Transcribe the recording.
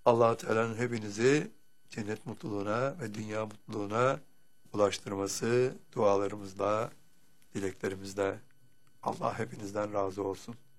Allah Teala'nın hepinizi cennet mutluluğuna ve dünya mutluluğuna ulaştırması dualarımızla, dileklerimizle. Allah hepinizden razı olsun.